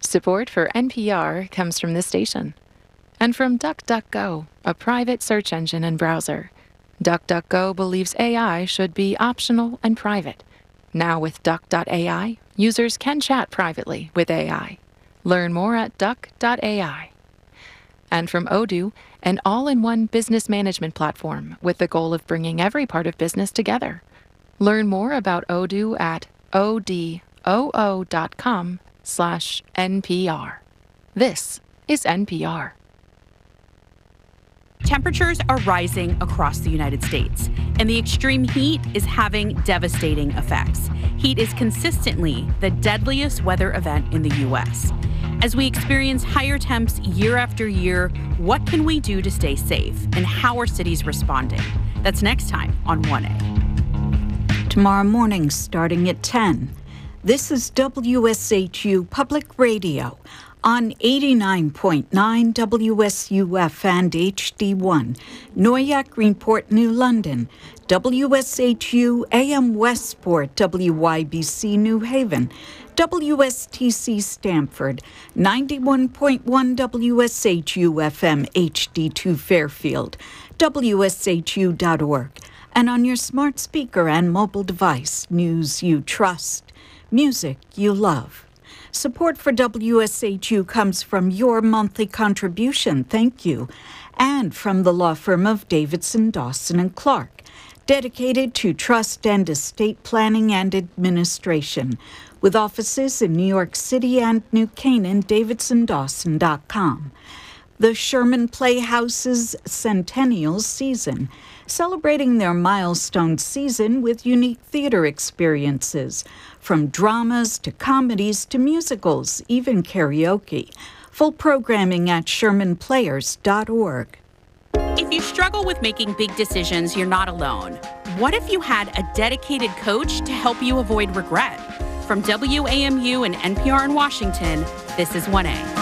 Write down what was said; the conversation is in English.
Support for NPR comes from this station. And from DuckDuckGo, a private search engine and browser. DuckDuckGo believes AI should be optional and private. Now with Duck.ai, users can chat privately with AI. Learn more at Duck.ai. And from Odoo, an all-in-one business management platform with the goal of bringing every part of business together. Learn more about Odoo at odoo.com/NPR. This is NPR. Temperatures are rising across the United States, and the extreme heat is having devastating effects. Heat is consistently the deadliest weather event in the U.S. As we experience higher temps year after year, what can we do to stay safe, and how are cities responding? That's next time on 1A. Tomorrow morning, starting at 10. This is WSHU Public Radio on 89.9 WSUF and HD1, Noyak, Greenport, New London, WSHU AM Westport, WYBC New Haven, WSTC Stamford, 91.1 WSHU FM HD2 Fairfield, WSHU.org, and on your smart speaker and mobile device, news you trust, music you love. Support for WSHU comes from your monthly contribution, thank you, and from the law firm of Davidson, Dawson, and Clark, dedicated to trust and estate planning and administration, with offices in New York City and New Canaan, davidsondawson.com. The Sherman Playhouse's centennial season, celebrating their milestone season with unique theater experiences, from dramas to comedies to musicals, even karaoke. Full programming at shermanplayers.org. If you struggle with making big decisions, you're not alone. What if you had a dedicated coach to help you avoid regret? From WAMU and NPR in Washington, this is 1A.